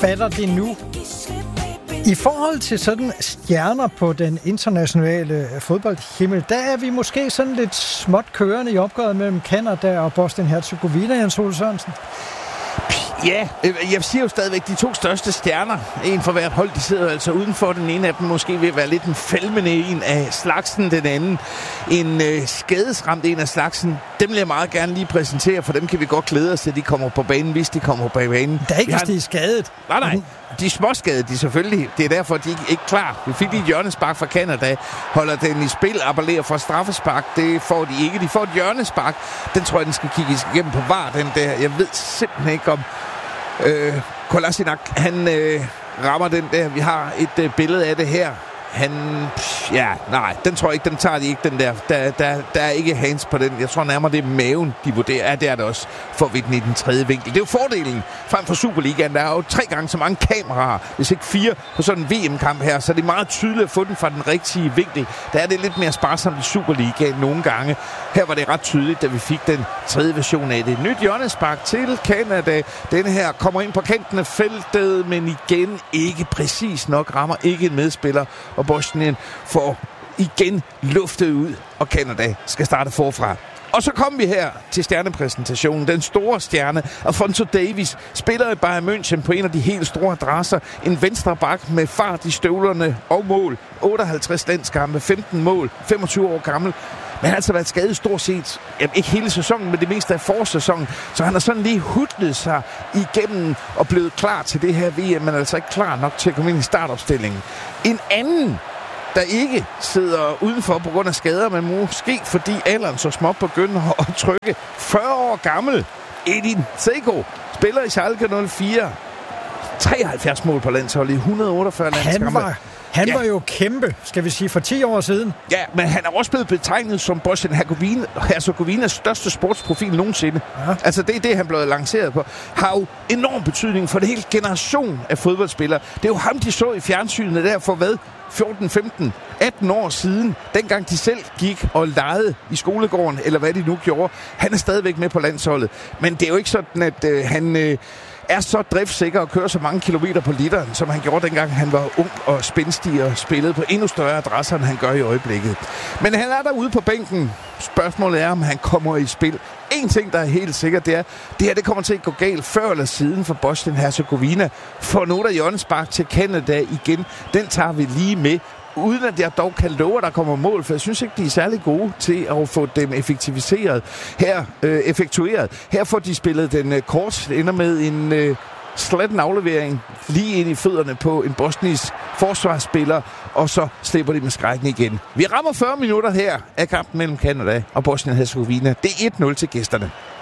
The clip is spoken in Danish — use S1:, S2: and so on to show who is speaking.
S1: fatter det nu. I forhold til sådan stjerner på den internationale fodboldhimmel, der er vi måske sådan lidt småt kørende i opgøret mellem Canada og Bosnien-Herzegovina, Jens Ole Sørensen.
S2: Ja, jeg siger jo stadigvæk, de to største stjerner, en for hvert hold, de sidder altså udenfor. Den ene af dem måske vil være lidt en falmende en af slagsen, den anden en skadesramt en af slagsen. Dem vil jeg meget gerne lige præsentere, for dem kan vi godt glæde os til, de kommer på banen, hvis de kommer på banen.
S1: Det er ikke, hvis de er skadet.
S2: Nej. De er småskadede, de selvfølgelig. Det er derfor, de ikke er klar. Vi fik lige et hjørnespark fra Canada. Holder den i spil, appellerer for straffespark. Det får de ikke. De får et hjørnespark. Den tror jeg, den skal kigges igennem på VAR, den der. Jeg ved simpelthen ikke om Kolasinac, han rammer den der. Vi har et billede af det her. Den tror jeg ikke, den tager de ikke, den der. Der er ikke hands på den. Jeg tror nærmere, det er maven, de vurderer. Ja, det er det også for vidt i den tredje vinkel. Det er jo fordelen frem for Superligaen. Der er jo 3 gange så mange kameraer, hvis ikke 4, på sådan en VM-kamp her. Så det er meget tydeligt at få den fra den rigtige vinkel. Der er det lidt mere sparsomt i Superligaen nogle gange. Her var det ret tydeligt, da vi fik den tredje version af det. Nyt hjørnespark til Canada. Denne her kommer ind på kanten af feltet, men igen ikke præcis nok. Rammer ikke en medspiller. Og Bosnien får igen luftet ud, og Canada skal starte forfra. Og så kommer vi her til stjernepræsentationen. Den store stjerne, Alphonso Davies, spiller i Bayern München på en af de helt store adresser. En venstre bak med fart i støvlerne og mål. 58 landskampe, 15 mål, 25 år gammel. Men han har altså været skadet stort set, ikke hele sæsonen, men det meste af forårssæsonen. Så han har sådan lige hudlet sig igennem og blevet klar til det her VM, men altså ikke klar nok til at komme ind i startopstillingen. En anden, der ikke sidder udenfor på grund af skader, men måske fordi alderen så småt begynder at trykke. 40 år gammel, Edin Dzeko, spiller i Schalke 04. 73 mål på landsholdet i 148 landskampe.
S1: Han var jo kæmpe, skal vi sige, for 10 år siden.
S2: Ja, men han er også blevet betegnet som Bosnien-Herzegovinas største sportsprofil nogensinde. Ja. Altså det er det, han blev lanceret på. Har jo enorm betydning for det hele generation af fodboldspillere. Det er jo ham, de så i fjernsynet der for 14, 15, 18 år siden, dengang de selv gik og legede i skolegården, eller hvad de nu gjorde. Han er stadigvæk med på landsholdet. Men det er jo ikke sådan, at han er så driftsikker og kører så mange kilometer på literen, som han gjorde dengang han var ung og spændstig og spillede på endnu større adresser, end han gør i øjeblikket. Men han er derude på bænken. Spørgsmålet er, om han kommer i spil. En ting, der er helt sikkert, det er, det her det kommer til at gå galt før eller siden for Bosnien-Herzegovina. For noget af hjørnespark til Canada igen, den tager vi lige med. Uden at jeg dog kan love, at der kommer mål, for jeg synes ikke, de er særlig gode til at få dem effektueret. Her får de spillet den kort, ender med en slatten aflevering lige ind i fødderne på en bosnisk forsvarsspiller, og så slipper de med skrækken igen. Vi rammer 40 minutter her af kampen mellem Canada og Bosnien-Herzegovina. Det er 1-0 til gæsterne.